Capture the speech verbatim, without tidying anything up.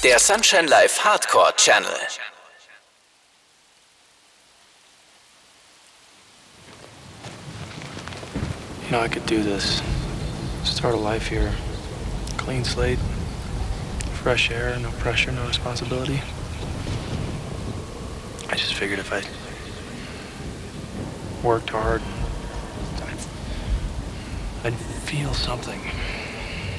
der Sunshine Live Hardcore Channel. You know, I could do this. Start a life here. Clean slate. Fresh air, no pressure, no responsibility. I just figured if I worked hard, I'd, I'd feel something.